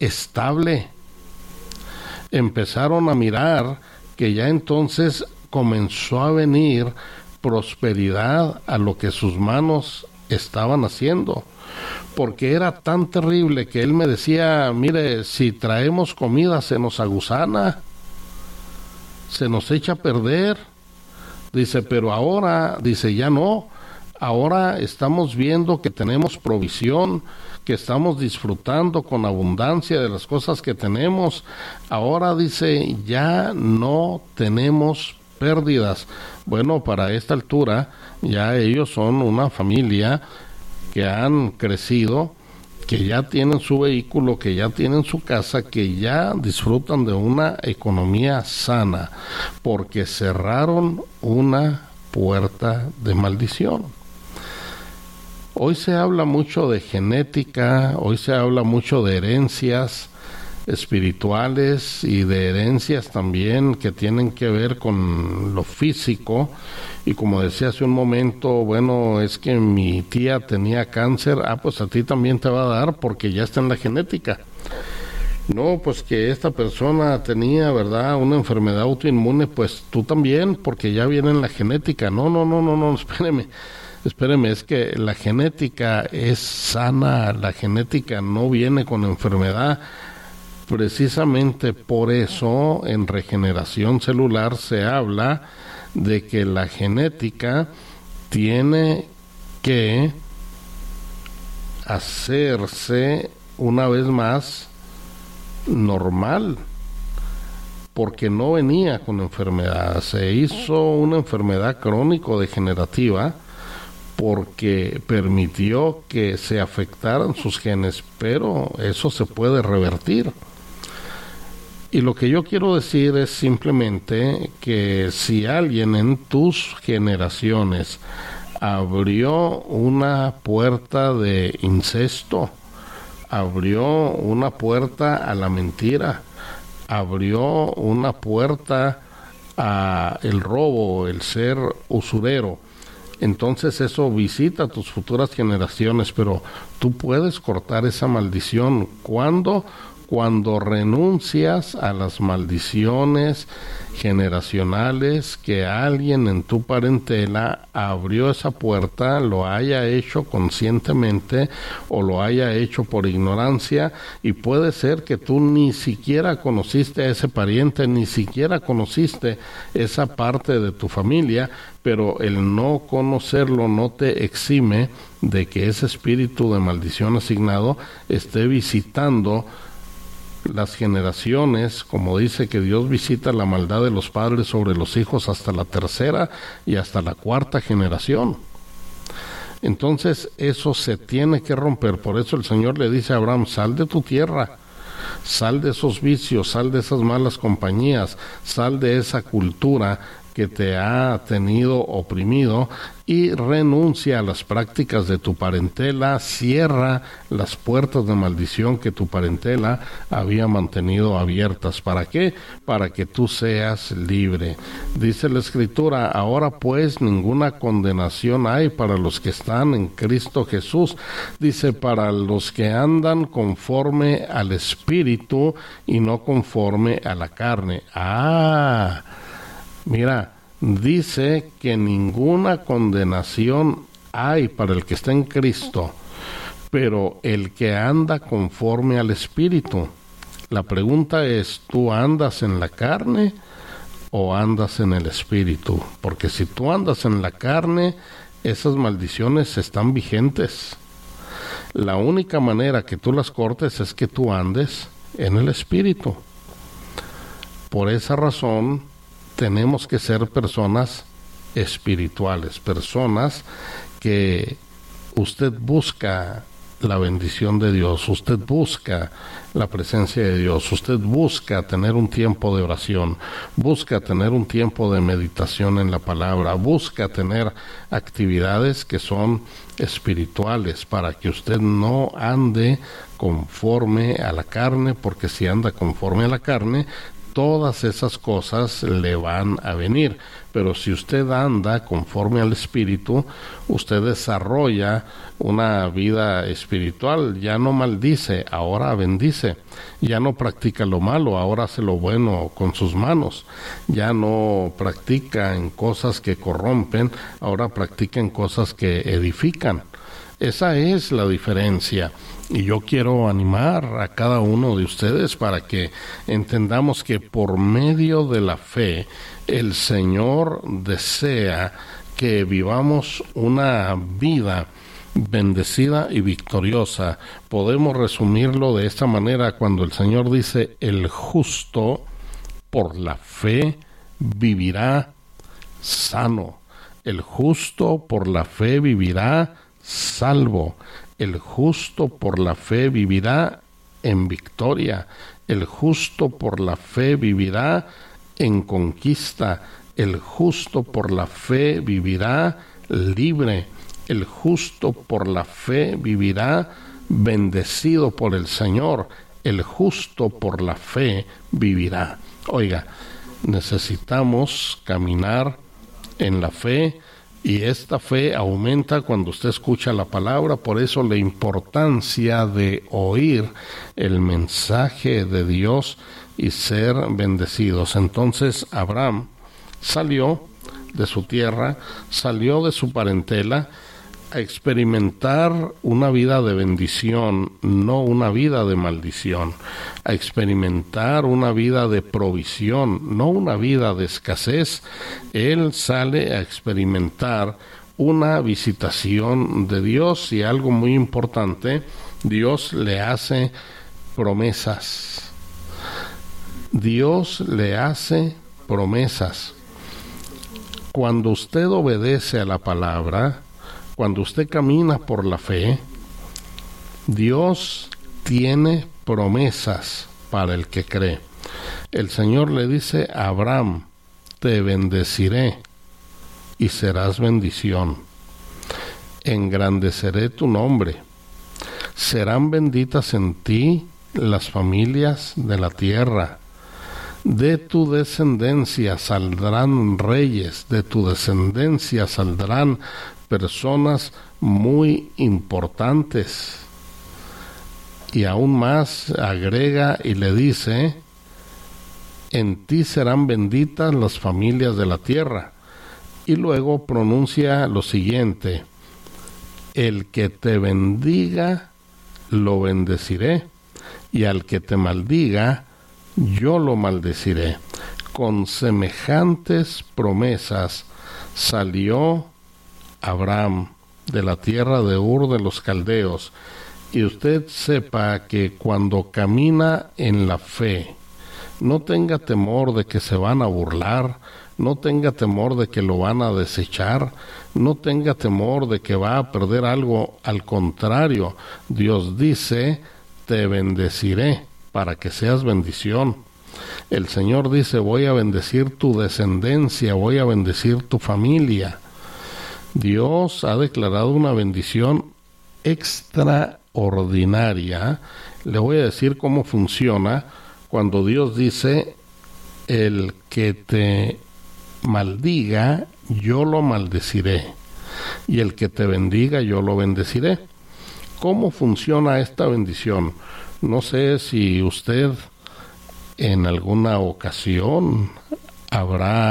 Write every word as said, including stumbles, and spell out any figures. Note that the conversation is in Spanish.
estable. Empezaron a mirar que ya entonces comenzó a venir prosperidad a lo que sus manos estaban haciendo, porque era tan terrible que él me decía, mire, si traemos comida se nos aguzana, se nos echa a perder. Dice, pero ahora, dice, ya no, ahora estamos viendo que tenemos provisión, que estamos disfrutando con abundancia de las cosas que tenemos. Ahora, dice, ya no tenemos pérdidas. Bueno, para esta altura, ya ellos son una familia que han crecido, que ya tienen su vehículo, que ya tienen su casa, que ya disfrutan de una economía sana, porque cerraron una puerta de maldición. Hoy se habla mucho de genética, hoy se habla mucho de herencias espirituales y de herencias también que tienen que ver con lo físico. Y como decía hace un momento, bueno, es que mi tía tenía cáncer, ah, pues a ti también te va a dar porque ya está en la genética. No, pues que esta persona tenía, ¿verdad?, una enfermedad autoinmune, pues tú también, porque ya viene en la genética. No, no, no, no, no, espéreme. Espéreme, es que la genética es sana, la genética no viene con enfermedad. Precisamente por eso en regeneración celular se habla de que la genética tiene que hacerse una vez más normal, porque no venía con enfermedad, se hizo una enfermedad crónico-degenerativa porque permitió que se afectaran sus genes, pero eso se puede revertir. Y lo que yo quiero decir es simplemente que si alguien en tus generaciones abrió una puerta de incesto, abrió una puerta a la mentira, abrió una puerta a el robo, el ser usurero, entonces eso visita a tus futuras generaciones, pero tú puedes cortar esa maldición. ¿Cuándo? Cuando renuncias a las maldiciones generacionales que alguien en tu parentela abrió esa puerta, lo haya hecho conscientemente o lo haya hecho por ignorancia, y puede ser que tú ni siquiera conociste a ese pariente, ni siquiera conociste esa parte de tu familia, pero el no conocerlo no te exime de que ese espíritu de maldición asignado esté visitando las generaciones, como dice que Dios visita la maldad de los padres sobre los hijos hasta la tercera y hasta la cuarta generación. Entonces eso se tiene que romper. Por eso el Señor le dice a Abraham, sal de tu tierra, sal de esos vicios, sal de esas malas compañías, sal de esa cultura que te ha tenido oprimido y renuncia a las prácticas de tu parentela, cierra las puertas de maldición que tu parentela había mantenido abiertas. ¿Para qué? Para que tú seas libre. Dice la Escritura, ahora pues ninguna condenación hay para los que están en Cristo Jesús. Dice, para los que andan conforme al Espíritu y no conforme a la carne. Ah, mira, dice que ninguna condenación hay para el que está en Cristo, pero el que anda conforme al Espíritu. La pregunta es, ¿tú andas en la carne o andas en el Espíritu? Porque si tú andas en la carne, esas maldiciones están vigentes. La única manera que tú las cortes es que tú andes en el Espíritu. Por esa razón, tenemos que ser personas espirituales, personas que usted busca la bendición de Dios, usted busca la presencia de Dios, usted busca tener un tiempo de oración, busca tener un tiempo de meditación en la palabra, busca tener actividades que son espirituales para que usted no ande conforme a la carne, porque si anda conforme a la carne, todas esas cosas le van a venir. Pero si usted anda conforme al Espíritu, usted desarrolla una vida espiritual. Ya no maldice, ahora bendice. Ya no practica lo malo, ahora hace lo bueno con sus manos. Ya no practica en cosas que corrompen, ahora practica en cosas que edifican. Esa es la diferencia. Y yo quiero animar a cada uno de ustedes para que entendamos que por medio de la fe, el Señor desea que vivamos una vida bendecida y victoriosa. Podemos resumirlo de esta manera cuando el Señor dice: el justo por la fe vivirá sano. El justo por la fe vivirá salvo. El justo por la fe vivirá en victoria. El justo por la fe vivirá en conquista. El justo por la fe vivirá libre. El justo por la fe vivirá bendecido por el Señor. El justo por la fe vivirá. Oiga, necesitamos caminar en la fe. Y esta fe aumenta cuando usted escucha la palabra. Por eso la importancia de oír el mensaje de Dios y ser bendecidos. Entonces Abraham salió de su tierra, salió de su parentela a experimentar una vida de bendición, no una vida de maldición, a experimentar una vida de provisión, no una vida de escasez. Él sale a experimentar una visitación de Dios, y algo muy importante, Dios le hace promesas. Dios le hace promesas. Cuando usted obedece a la palabra, cuando usted camina por la fe, Dios tiene promesas para el que cree. El Señor le dice a Abraham: te bendeciré y serás bendición. Engrandeceré tu nombre. Serán benditas en ti las familias de la tierra. De tu descendencia saldrán reyes, de tu descendencia saldrán personas muy importantes. Y aún más agrega y le dice: en ti serán benditas las familias de la tierra. Y luego pronuncia lo siguiente: el que te bendiga, lo bendeciré, y al que te maldiga, yo lo maldeciré. Con semejantes promesas salió Abraham de la tierra de Ur de los Caldeos. Y usted sepa que cuando camina en la fe, no tenga temor de que se van a burlar, no tenga temor de que lo van a desechar, no tenga temor de que va a perder algo. Al contrario, Dios dice: te bendeciré para que seas bendición. El Señor dice: voy a bendecir tu descendencia, voy a bendecir tu familia. Dios ha declarado una bendición extraordinaria. Le voy a decir cómo funciona cuando Dios dice: el que te maldiga, yo lo maldeciré, y el que te bendiga, yo lo bendeciré. ¿Cómo funciona esta bendición? No sé si usted en alguna ocasión habrá